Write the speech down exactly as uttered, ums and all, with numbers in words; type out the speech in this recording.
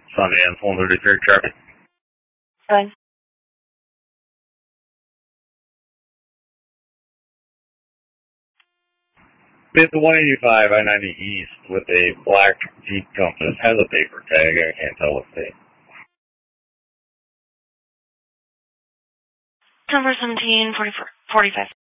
Sundance one thirty-three traffic. Fine. It's one eighty-five I ninety East with a black Jeep Compass. Has a paper tag. I can't tell what state. Number seventeen forty-five.